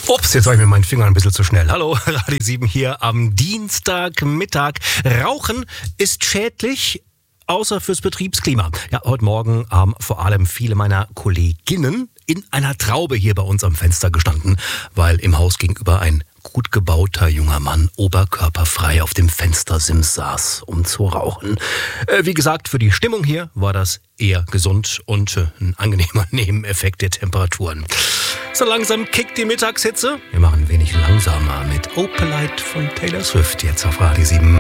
Ups, jetzt habe ich mir meinen Finger ein bisschen zu schnell. Hallo, Radio 7 hier am Dienstagmittag. Rauchen ist schädlich, außer fürs Betriebsklima. Ja, heute Morgen haben vor allem viele meiner Kolleginnen in einer Traube hier bei uns am Fenster gestanden, weil im Haus gegenüber ein gut gebauter junger Mann oberkörperfrei auf dem Fenstersims saß, um zu rauchen. Wie gesagt, für die Stimmung hier war das eher gesund und ein angenehmer Nebeneffekt der Temperaturen. So langsam kickt die Mittagshitze. Wir machen ein wenig langsamer mit Opalite von Taylor Swift jetzt auf Radio 7.